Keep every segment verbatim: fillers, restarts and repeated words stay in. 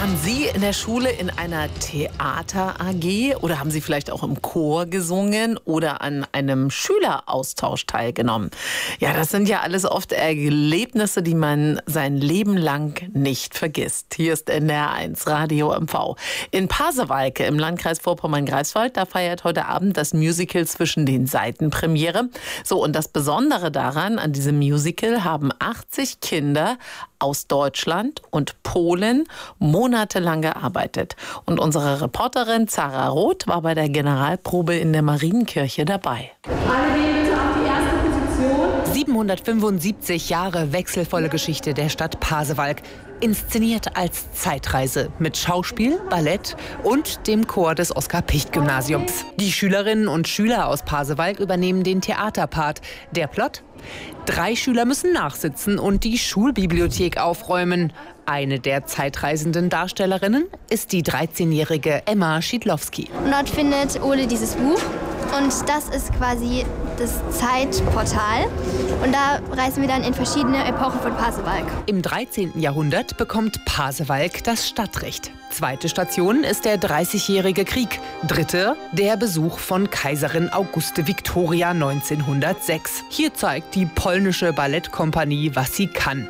Waren Sie in der Schule in einer Theater-A G oder haben Sie vielleicht auch im Chor gesungen oder an einem Schüleraustausch teilgenommen? Ja, das sind ja alles oft Erlebnisse, die man sein Leben lang nicht vergisst. Hier ist N D R eins Radio M V. In Pasewalk im Landkreis Vorpommern-Greifswald, da feiert heute Abend das Musical Zwischen den Seiten Premiere. So, und das Besondere daran, an diesem Musical haben achtzig Kinder aus Deutschland und Polen monatelang gearbeitet. Und unsere Reporterin Zara Roth war bei der Generalprobe in der Marienkirche dabei. Alle gehen bitte auf die erste Position. siebenhundertfünfundsiebzig Jahre wechselvolle Geschichte der Stadt Pasewalk. Inszeniert als Zeitreise mit Schauspiel, Ballett und dem Chor des Oskar-Picht-Gymnasiums. Die Schülerinnen und Schüler aus Pasewalk übernehmen den Theaterpart. Der Plot? Drei Schüler müssen nachsitzen und die Schulbibliothek aufräumen. Eine der zeitreisenden Darstellerinnen ist die dreizehnjährige Emma Schiedlowski. Und dort findet Ole dieses Buch. Und das ist quasi das Zeitportal. Und da reisen wir dann in verschiedene Epochen von Pasewalk. Im dreizehnten Jahrhundert bekommt Pasewalk das Stadtrecht. Zweite Station ist der dreißigjährige Krieg. Dritte, der Besuch von Kaiserin Auguste Victoria neunzehnhundertsechs. Hier zeigt die polnische Ballettkompanie, was sie kann.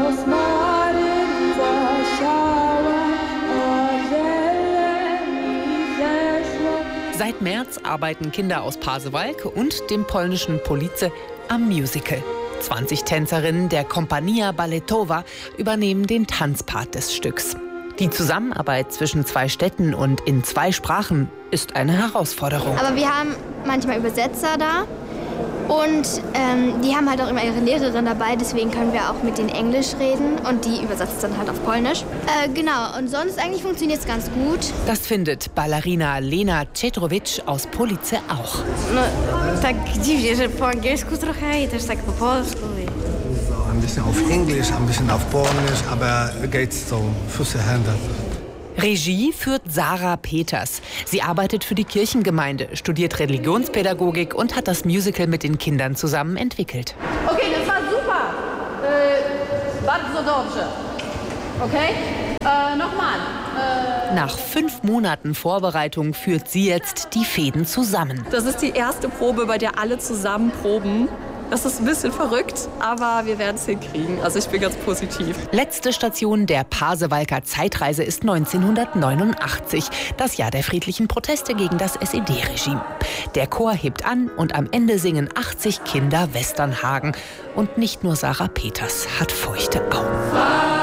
Seit März arbeiten Kinder aus Pasewalk und dem polnischen Police am Musical. zwanzig Tänzerinnen der Kompania Balletowa übernehmen den Tanzpart des Stücks. Die Zusammenarbeit zwischen zwei Städten und in zwei Sprachen ist eine Herausforderung. Aber wir haben manchmal Übersetzer da. Und ähm, die haben halt auch immer ihre Lehrerin dabei, deswegen können wir auch mit denen Englisch reden und die übersetzt dann halt auf Polnisch. Äh, genau, und sonst eigentlich funktioniert es ganz gut. Das findet Ballerina Lena Czetrowicz aus Police auch. No, tak dziwnie, że po angielsku trochę i też tak po polsku. So, ein bisschen auf Englisch, ein bisschen auf Polnisch, aber geht's so, Füße, Hände. Regie führt Sarah Peters. Sie arbeitet für die Kirchengemeinde, studiert Religionspädagogik und hat das Musical mit den Kindern zusammen entwickelt. Okay, das war super. Äh, bardzo dobrze. Okay? Äh, nochmal. Äh. Nach fünf Monaten Vorbereitung führt sie jetzt die Fäden zusammen. Das ist die erste Probe, bei der alle zusammen proben. Das ist ein bisschen verrückt, aber wir werden es hinkriegen. Also ich bin ganz positiv. Letzte Station der Pasewalker Zeitreise ist neunzehnhundertneunundachtzig, das Jahr der friedlichen Proteste gegen das S E D-Regime. Der Chor hebt an und am Ende singen achtzig Kinder Westernhagen. Und nicht nur Sarah Peters hat feuchte Augen.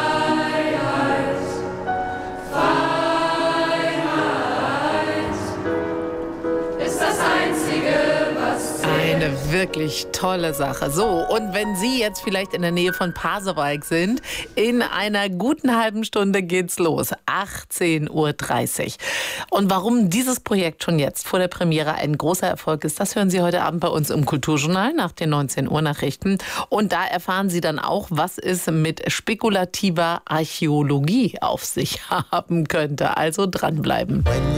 Eine wirklich tolle Sache. So, und wenn Sie jetzt vielleicht in der Nähe von Pasewalk sind, in einer guten halben Stunde geht's los. achtzehn Uhr dreißig. Und warum dieses Projekt schon jetzt vor der Premiere ein großer Erfolg ist, das hören Sie heute Abend bei uns im Kulturjournal nach den neunzehn Uhr Nachrichten. Und da erfahren Sie dann auch, was es mit spekulativer Archäologie auf sich haben könnte. Also dranbleiben.